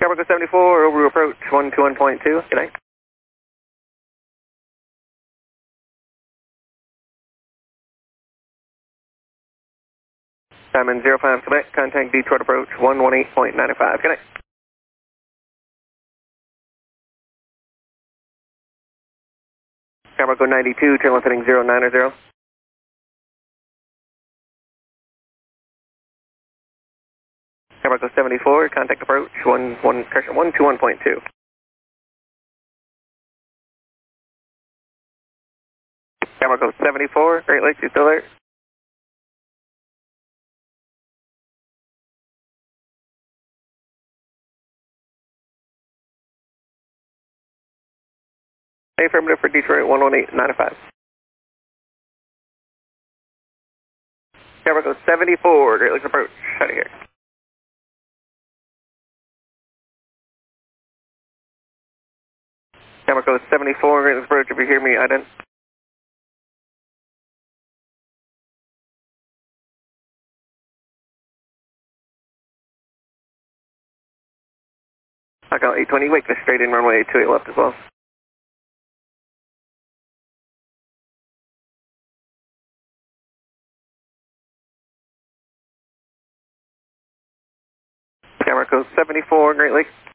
Calico 74, over to approach 121.2. Good night. Diamond 05 Quebec, contact Detroit approach 118.95. Good night. Calico 92, tail length heading 090. Calico 74, contact approach 121.2. Calico 74, Great Lakes, you still there? Affirmative for Detroit 118.95. Calico 74, Great Lakes approach, out of here. Calico 74, Great Lakes approach, if you hear me, ident. I got 820, wake this straight in runway 28 left as well. Calico 74, Great Lakes.